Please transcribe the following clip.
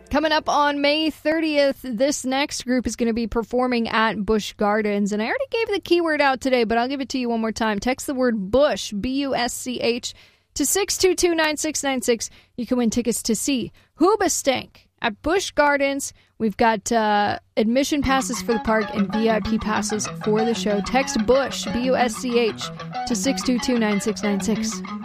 Coming up on May 30th, this next group is going to be performing at Busch Gardens. And I already gave the keyword out today, but I'll give it to you one more time. Text the word Busch, B-U-S-C-H, to 622-9696. You can win tickets to see Hoobastank at Busch Gardens. We've got admission passes for the park and VIP passes for the show. Text Busch, B-U-S-C-H, to 622-9696.